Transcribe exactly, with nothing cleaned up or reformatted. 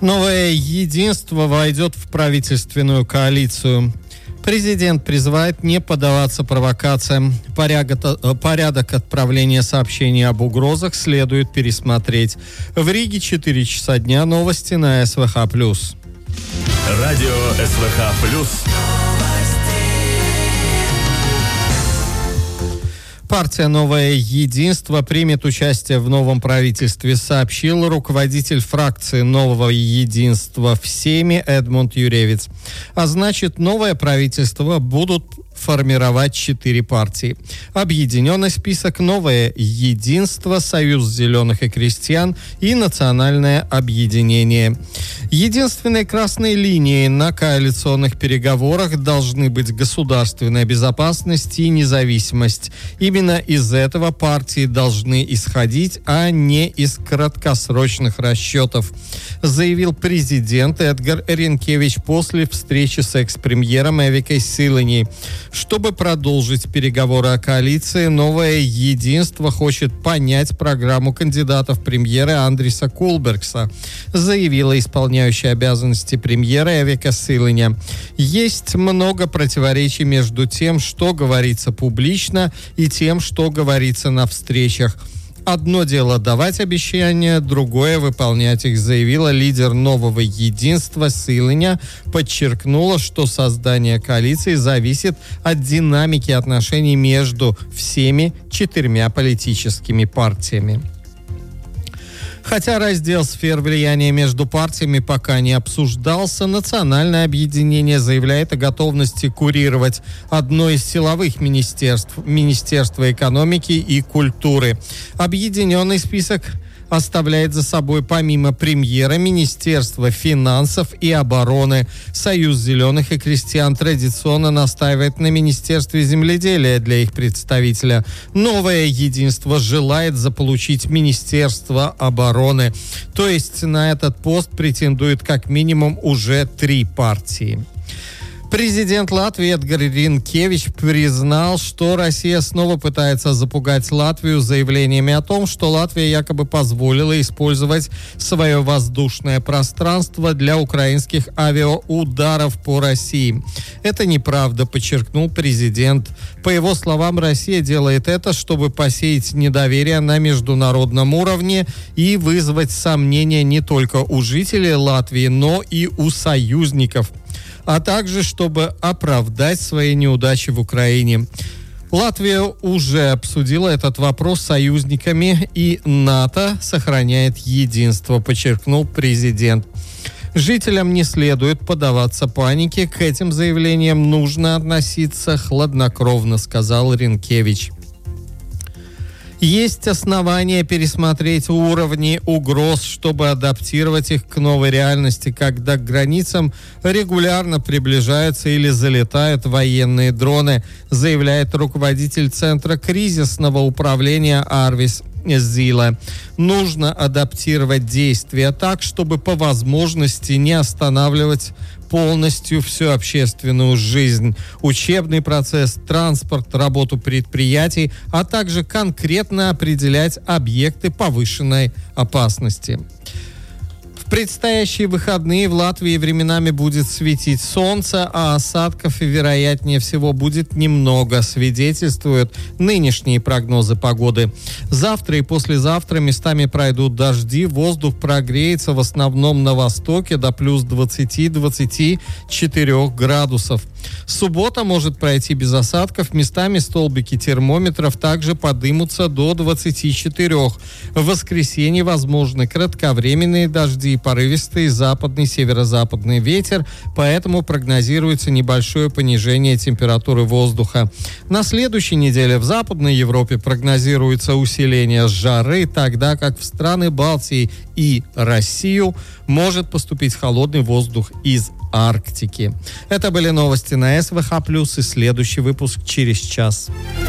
Новое единство войдет в правительственную коалицию. Президент призывает не поддаваться провокациям. Порядок, порядок отправления сообщений об угрозах следует пересмотреть. В Риге четыре часа дня. Новости на СВХ+. Радио СВХ+. Партия «Новое единство» примет участие в новом правительстве, сообщил руководитель фракции «Нового единства» в Сейме Эдмунд Юревец. А значит, новое правительство будут формировать четыре партии. Объединенный список, Новое единство, Союз зеленых и крестьян и Национальное объединение. Единственной красной линией на коалиционных переговорах должны быть государственная безопасность и независимость. Именно из этого партии должны исходить, а не из краткосрочных расчетов, заявил президент Эдгар Ринкевич после встречи с экс-премьером Эвикой Силани. Чтобы продолжить переговоры о коалиции, Новое единство хочет понять программу кандидатов премьера Андриса Кулбергса, заявила исполняющая обязанности премьера Эвика Силаня. Есть много противоречий между тем, что говорится публично, и тем, что говорится на встречах. Одно дело давать обещания, другое выполнять их, заявила лидер Нового единства Силаня, подчеркнула, что создание коалиции зависит от динамики отношений между всеми четырьмя политическими партиями. Хотя раздел сфер влияния между партиями пока не обсуждался, Национальное объединение заявляет о готовности курировать одно из силовых министерств – Министерство экономики и культуры. Объединенный список оставляет за собой помимо премьера Министерство финансов и обороны. Союз зеленых и крестьян традиционно настаивает на Министерстве земледелия для их представителя. Новое единство желает заполучить Министерство обороны. То есть на этот пост претендует как минимум уже три партии. Президент Латвии Эдгар Ринкевич признал, что Россия снова пытается запугать Латвию заявлениями о том, что Латвия якобы позволила использовать свое воздушное пространство для украинских авиаударов по России. Это неправда, подчеркнул президент. По его словам, Россия делает это, чтобы посеять недоверие на международном уровне и вызвать сомнения не только у жителей Латвии, но и у союзников, а также чтобы оправдать свои неудачи в Украине. Латвия уже обсудила этот вопрос с союзниками, и НАТО сохраняет единство, подчеркнул президент. Жителям не следует поддаваться панике, к этим заявлениям нужно относиться хладнокровно, сказал Ринкевич. Есть основания пересмотреть уровни угроз, чтобы адаптировать их к новой реальности, когда к границам регулярно приближаются или залетают военные дроны, заявляет руководитель Центра кризисного управления Арвис Зила. Нужно адаптировать действия так, чтобы по возможности не останавливать полностью всю общественную жизнь, учебный процесс, транспорт, работу предприятий, а также конкретно определять объекты повышенной опасности. В предстоящие выходные в Латвии временами будет светить солнце, а осадков, вероятнее всего, будет немного, свидетельствуют нынешние прогнозы погоды. Завтра и послезавтра местами пройдут дожди, воздух прогреется в основном на востоке до плюс двадцати-двадцати четырёх градусов. Суббота может пройти без осадков, местами столбики термометров также подымутся до двадцати четырёх. В воскресенье возможны кратковременные дожди и порывистый западный северо-западный ветер, поэтому прогнозируется небольшое понижение температуры воздуха. На следующей неделе в Западной Европе прогнозируется усиление жары, тогда как в страны Балтии и Россию может поступить холодный воздух из Арктики. Это были новости на СВХ+, и следующий выпуск через час.